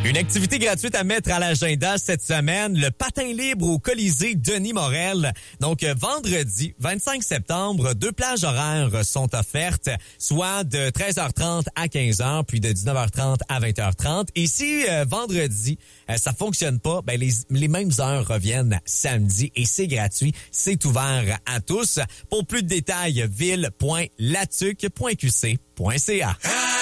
Une activité gratuite à mettre à l'agenda cette semaine, le patin libre au Colisée Denis Morel. Donc, vendredi 25 septembre, 2 plages horaires sont offertes, soit de 13h30 à 15h, puis de 19h30 à 20h30. Et si vendredi, ça fonctionne pas, ben les mêmes heures reviennent samedi et c'est gratuit. C'est ouvert à tous. Pour plus de détails, ville.latuc.qc.ca.